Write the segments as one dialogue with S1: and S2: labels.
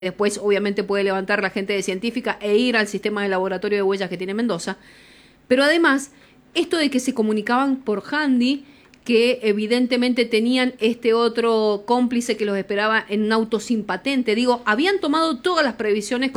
S1: después obviamente puede levantar la gente de científica e ir al sistema de laboratorio de huellas que tiene Mendoza. Pero además, esto de que se comunicaban por handy, que evidentemente tenían este otro cómplice que los esperaba en un auto sin patente. Digo, habían tomado todas las previsiones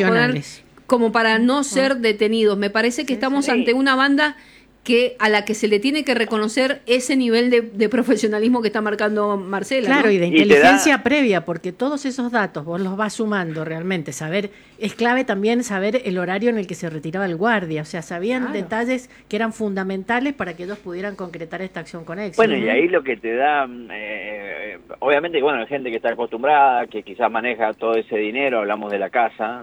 S1: como para no ser detenidos. Me parece que estamos ante una banda a la que se le tiene que reconocer ese nivel de profesionalismo que está marcando Marcela.
S2: Claro,
S1: ¿no?
S2: y de inteligencia previa, porque todos esos datos vos los vas sumando realmente. Es clave también saber el horario en el que se retiraba el guardia. O sea, sabían detalles que eran fundamentales para que ellos pudieran concretar esta acción con éxito.
S3: Bueno, y ahí lo que te da, obviamente, bueno, hay gente que está acostumbrada, que quizás maneja todo ese dinero, hablamos de la casa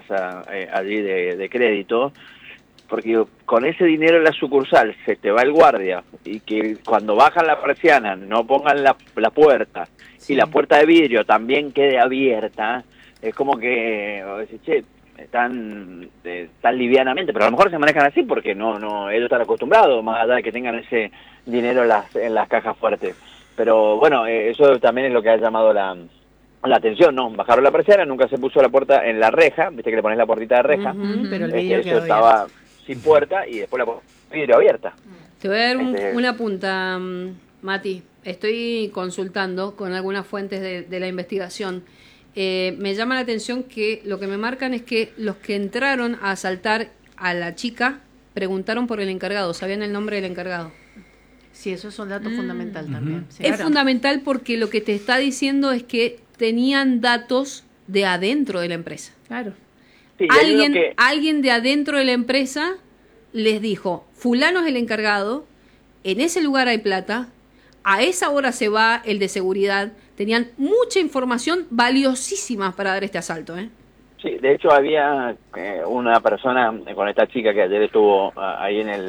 S3: allí de crédito, porque con ese dinero en la sucursal se te va el guardia, y que cuando bajan la persiana no pongan la puerta, y la puerta de vidrio también quede abierta, es como que, che, están livianamente, pero a lo mejor se manejan así porque no ellos están acostumbrados, más allá de que tengan ese dinero en las cajas fuertes. Pero bueno, eso también es lo que ha llamado la atención, ¿no? Bajaron la persiana, nunca se puso la puerta en la reja, viste que le pones la puertita de reja,
S2: pero el vidrio
S3: eso estaba sin puerta y después la vidrio abierta.
S1: Te voy a dar una punta, Mati. Estoy consultando con algunas fuentes de la investigación. Me llama la atención que lo que me marcan es que los que entraron a asaltar a la chica preguntaron por el encargado, sabían el nombre del encargado.
S2: Sí, eso es un dato fundamental también. Sí,
S1: es fundamental porque lo que te está diciendo es que tenían datos de adentro de la empresa.
S2: Claro.
S3: Sí,
S1: alguien de adentro de la empresa les dijo, fulano es el encargado, en ese lugar hay plata, a esa hora se va el de seguridad. Tenían mucha información valiosísima para dar este asalto, ¿eh?
S3: Sí, de hecho había una persona con esta chica que ayer estuvo ahí en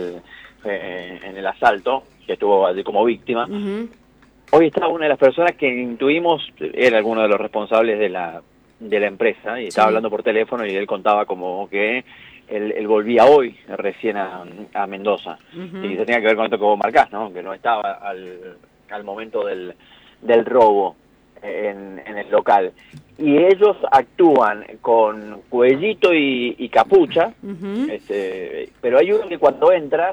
S3: el asalto, que estuvo allí como víctima. Hoy está una de las personas que intuimos era alguno de los responsables de la empresa, y estaba hablando por teléfono, y él contaba como que él volvía hoy recién a Mendoza, y eso tenía que ver con esto que vos marcás, ¿no? Que no estaba al momento del robo en el local, y ellos actúan con cuellito y capucha, pero hay uno que cuando entra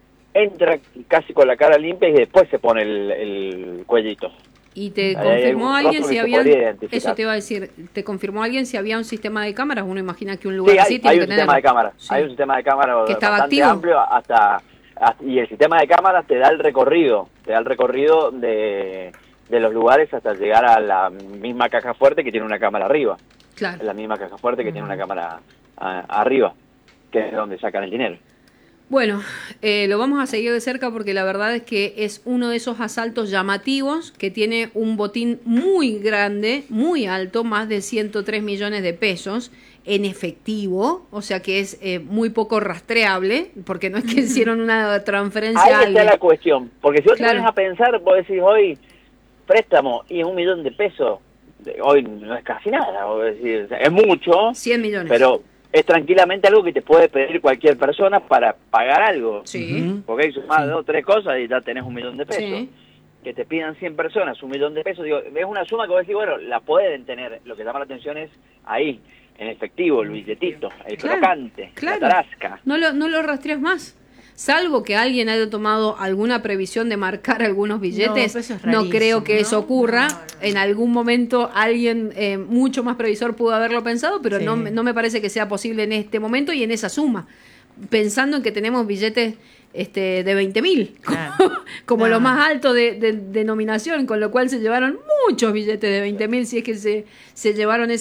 S3: casi con la cara limpia y después se pone el cuellito.
S1: ¿Y te confirmó alguien si había, eso te iba a decir, te confirmó alguien si había un sistema de cámaras? Uno imagina que un lugar así tiene que tener...
S3: Hay un sistema de cámaras
S1: que estaba
S3: bastante
S1: activo,
S3: amplio, y el sistema de cámaras te da el recorrido de los lugares hasta llegar a la misma caja fuerte que tiene una cámara arriba.
S1: Claro.
S3: La misma caja fuerte que tiene una cámara arriba, que es donde sacan el dinero.
S1: Bueno, lo vamos a seguir de cerca porque la verdad es que es uno de esos asaltos llamativos que tiene un botín muy grande, muy alto, más de 103 millones de pesos en efectivo, o sea que es muy poco rastreable, porque no es que hicieron una transferencia a alguien.
S3: Ahí está la cuestión, porque si vos te pones a pensar, vos decís hoy préstamo y $1 millón de pesos, hoy no es casi nada, vos decís, es mucho,
S1: 100 millones.
S3: Pero es tranquilamente algo que te puede pedir cualquier persona para pagar algo.
S1: Sí.
S3: Porque hay sumado 2 o 3 cosas y ya tenés $1 millón de pesos.
S1: Sí.
S3: Que te pidan 100 personas $1 millón de pesos, digo, es una suma que vos decís, bueno, la pueden tener. Lo que llama la atención es ahí, en efectivo, el billetito, el crocante, la tarasca.
S1: No lo rastreas más. Salvo que alguien haya tomado alguna previsión de marcar algunos billetes, no creo que eso ocurra. En algún momento alguien mucho más previsor pudo haberlo pensado, pero no me parece que sea posible en este momento y en esa suma. Pensando en que tenemos billetes de 20.000, como lo más alto de denominación, con lo cual se llevaron muchos billetes de 20.000, si es que se llevaron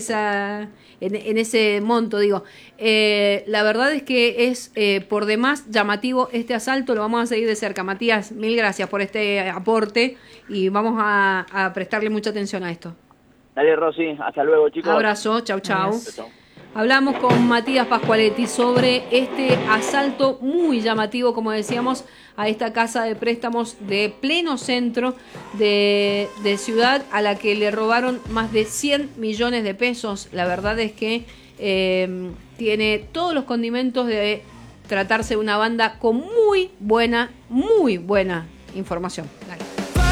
S1: en ese monto, digo. La verdad es que es por demás llamativo este asalto, lo vamos a seguir de cerca. Matías, mil gracias por este aporte y vamos a prestarle mucha atención a esto.
S3: Dale, Rosy, hasta luego, chicos.
S1: Abrazo, chau. Hablamos con Matías Pascualetti sobre este asalto muy llamativo, como decíamos, a esta casa de préstamos de pleno centro de ciudad, a la que le robaron más de 100 millones de pesos. La verdad es que tiene todos los condimentos de tratarse de una banda con muy buena información.